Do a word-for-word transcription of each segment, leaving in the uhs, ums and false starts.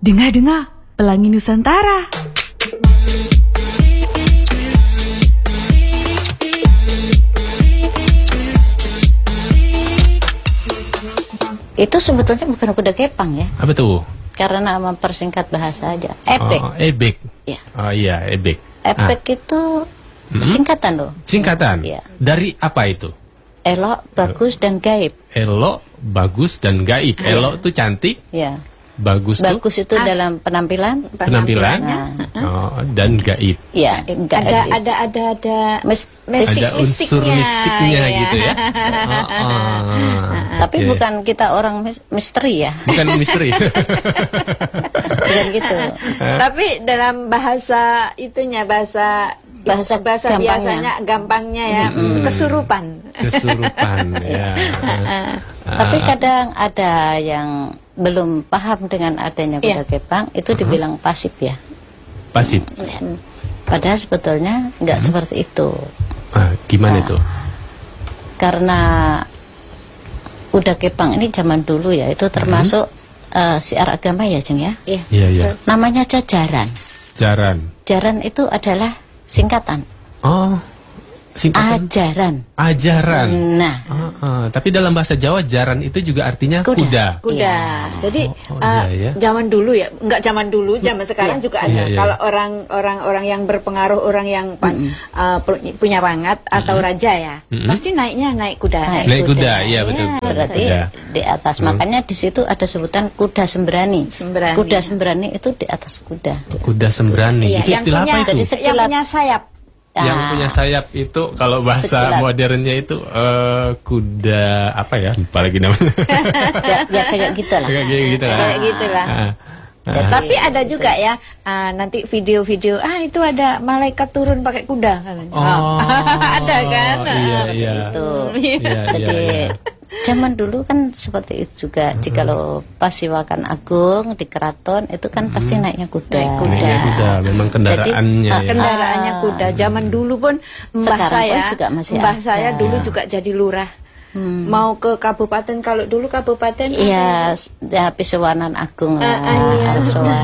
Dengar-dengar, Pelangi Nusantara. Itu sebetulnya bukan kuda kepang ya. Apa tuh? Karena mempersingkat bahasa aja. Ebek. Oh, ebek. Ya. Oh iya, ebek. Ebek ah. itu singkatan loh. Singkatan? Ya. Dari apa itu? Elok, bagus, dan gaib. Elok, bagus, dan gaib. Ya. Elok tuh cantik. Ya. Bagus, bagus tuh? itu ah. dalam penampilan. Penampilan. Nah. Oh, dan gaib. Ya, ada ada ada ada Mis mistik, ada unsur mistiknya, mistiknya ya. gitu ya. Oh, oh. Tapi okay. bukan kita orang mis misteri ya. Bukan misteri. Bukan gitu. Tapi dalam bahasa itunya bahasa bahasa bahasa gampangnya. biasanya gampangnya ya hmm. kesurupan. Kesurupan ya. Tapi kadang ada yang belum paham dengan adanya kuda yeah. kepang itu uh-huh. dibilang pasif ya. Pasif. Padahal sebetulnya nggak uh-huh. seperti itu. Ah, gimana nah, itu? Karena kuda kepang ini zaman dulu ya itu termasuk uh-huh. uh, siar agama ya Jeng ya. Iya yeah. yeah, yeah. Namanya jajaran. Jaran. Jaran itu adalah singkatan. Oh. Singkatan? Ajaran. Ajaran. Nah, uh, uh, tapi dalam bahasa Jawa jaran itu juga artinya kuda. Kuda. kuda. Ya. Jadi oh, oh, uh, iya, iya. zaman dulu ya, enggak zaman dulu, zaman sekarang iya. juga ada. Iya, iya. Kalau orang-orang orang yang berpengaruh, orang yang mm -hmm. uh, punya pangkat atau mm -hmm. raja ya, mm -hmm. pasti naiknya naik kuda. Naik, naik kuda, kuda. iya betul. Ya, berarti kuda. di atas. Hmm. Makanya di situ ada sebutan kuda sembrani. sembrani. Kuda sembrani itu di atas kuda. Kuda sembrani. Iya, itu istilah punya, apa itu? Yang punya sayap. Yang nah, punya sayap itu kalau bahasa sekilat. modernnya itu uh, kuda apa ya? Lupa lagi namanya. ya, ya kayak gitu lah. Kayak gitu lah. Kayak gitu lah. Ah. Ya, ah. tapi ada juga ya uh, nanti video-video ah itu ada malaikat turun pakai kuda katanya. Oh, ada kan? Iya, iya. Itu. Iya, Jadi iya, iya. zaman dulu kan seperti itu juga. Uh-huh. Jikalau Pasiwakan Agung di keraton itu kan uh-huh. pasti naiknya kuda. Naik kuda. Naiknya kuda, memang kendaraannya. Jadi, ya. Kendaraannya kuda. Zaman dulu pun mbah Sekarang saya, pun juga masih mbah ada. saya dulu juga jadi lurah. Hmm. Mau ke kabupaten, kalau dulu kabupaten iya, ya Pisewanan Agung lah, uh, iya.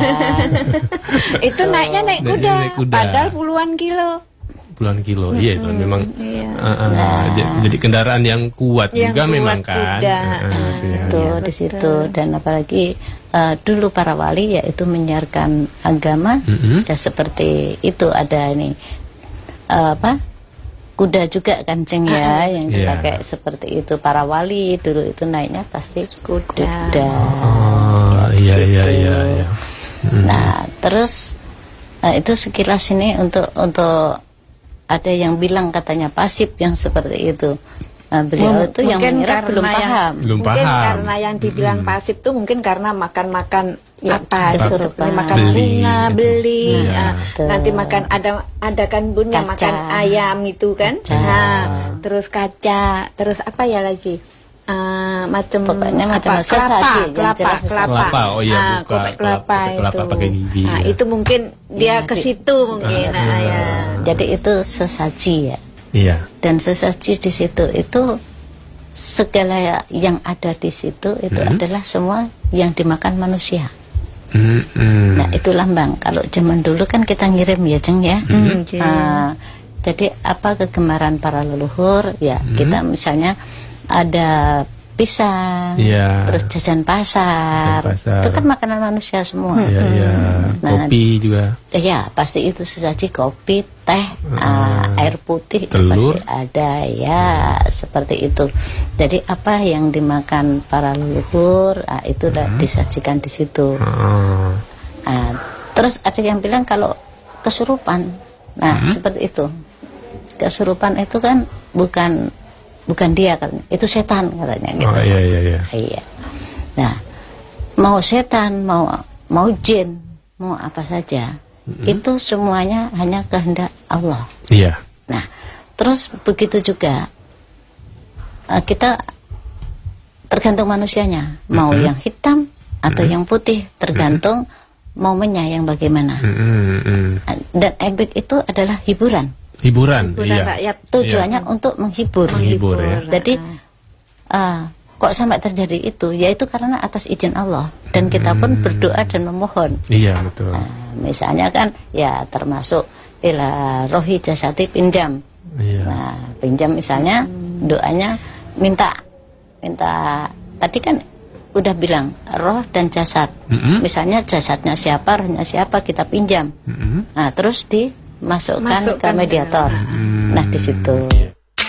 Itu naiknya naik kuda, naik kuda, padahal puluhan kilo. Puluhan kilo, hmm, iya itu memang. Iya. Uh, uh, nah, jadi kendaraan yang kuat yang juga kuat memang kan. Kuda. Uh, uh, itu ya, di situ dan apalagi uh, dulu para wali yaitu menyiarkan agama, uh-huh. ya seperti itu ada ini uh, apa? Kuda juga kancing ya, yang dipakai yeah. seperti itu para wali dulu itu naiknya pasti kuda. kuda. Oh, iya, iya iya iya. Hmm. Nah, terus uh, itu sekilas ini untuk untuk ada yang bilang katanya pasif yang seperti itu. Nah, beliau M itu yang mengira belum yang, paham. Belum mungkin paham. karena yang dibilang hmm. pasif tuh mungkin karena makan-makan ya, apa kesurupan, makan beli, bunga, gitu. beli, Nah, uh, nanti makan ada ada kan bun yang makan ayam itu kan, kaca. Nah, terus kaca, terus apa ya lagi, uh, macam pokoknya macam apa, kelapa, kelapa, kelapa, kelapa, oh iya, nah, buka, kopek kelapa, kelapa itu, pakai gigi, nah, ya. itu mungkin dia ya, ke situ mungkin, uh, nah, ya. Jadi itu sesaji ya. Iya. Dan sesaji di situ itu segala yang ada di situ itu hmm. adalah semua yang dimakan manusia. Hmm, hmm. Nah itu lambang. Kalau zaman dulu kan kita ngirim ya Jeng ya. Hmm. Uh, jadi apa kegemaran para leluhur ya hmm. kita misalnya ada pisang, yeah. terus jajan pasar. pasar, itu kan makanan manusia semua. Iya, iya. Nah, kopi juga. Ya pasti itu sesaji kopi, teh, hmm. uh, air putih itu telur pasti ada ya hmm. seperti itu. Jadi apa yang dimakan para leluhur uh, itu hmm. disajikan di situ. Hmm. Uh, terus ada yang bilang kalau kesurupan, nah hmm. seperti itu. Kesurupan itu kan bukan bukan dia kan, itu setan katanya gitu. Oh iya iya iya. Iya. Nah, mau setan, mau mau jin, mau apa saja, mm-hmm. itu semuanya hanya kehendak Allah. Iya. Nah, terus begitu juga uh, kita tergantung manusianya, mau mm-hmm. yang hitam atau mm-hmm. yang putih, tergantung mm-hmm. momennya yang bagaimana. Mm-hmm. Dan ebek itu adalah hiburan. Hiburan, hiburan iya. rakyat. Tujuannya iya. untuk menghibur. Menghibur ya. Jadi uh, kok sampai terjadi itu? Ya itu karena atas izin Allah, dan kita pun berdoa dan memohon. Iya, betul. Nah, misalnya kan ya termasuk ila rohi jasati pinjam. Iya. Nah, pinjam misalnya doanya minta minta tadi kan udah bilang roh dan jasad. Mm-hmm. Misalnya jasadnya siapa, rohnya siapa, kita pinjam. Mm-hmm. Nah, terus dimasukkan Masukkan ke mediator. Mm-hmm. Nah, di situ. Iya.